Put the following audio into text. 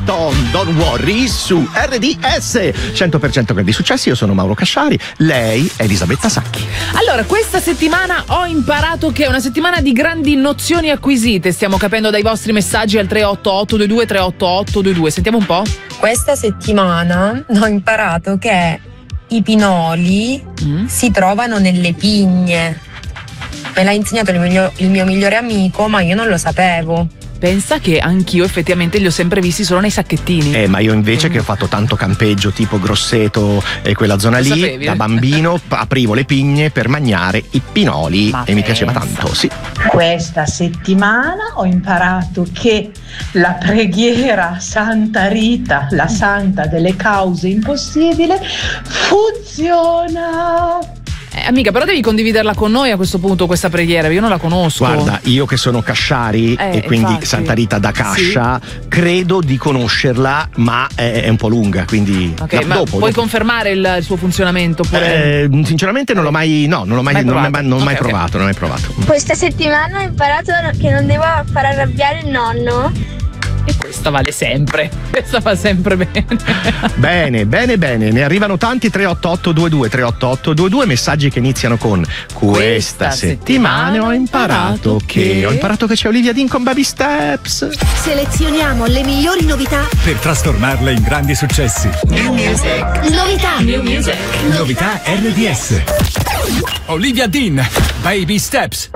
Don't Worry su RDS 100% grandi successi. Io sono Mauro Casciari, lei è Elisabetta Sacchi. Allora, questa settimana ho imparato che è una settimana di grandi nozioni acquisite. Stiamo capendo dai vostri messaggi al 38822 38822. Sentiamo un po'. Questa settimana ho imparato che i pinoli si trovano nelle pigne. Me l'ha insegnato il mio migliore amico, ma io non lo sapevo. Pensa che anch'io effettivamente li ho sempre visti solo nei sacchettini. Ma io invece che ho fatto tanto campeggio tipo Grosseto e quella zona lì, sapevi, da bambino aprivo le pigne per mangiare i pinoli e mi piaceva tanto, sì. Questa settimana ho imparato che la preghiera Santa Rita, la santa delle cause impossibili, funziona. Amica, però devi condividerla con noi a questo punto, questa preghiera, io non la conosco. Guarda, io che sono Casciari e quindi infatti. Santa Rita da Cascia, credo di conoscerla, ma è un po' lunga, quindi ma puoi confermare il suo funzionamento? Oppure... sinceramente non l'ho mai provato. Questa settimana ho imparato che non devo far arrabbiare il nonno. E questa vale sempre, questa va sempre bene. Bene, ne arrivano tanti. 38822 messaggi che iniziano con questa settimana ho imparato che c'è Olivia Dean con Baby Steps. Selezioniamo le migliori novità per trasformarle in grandi successi. New music. Novità RDS. Olivia Dean, Baby Steps.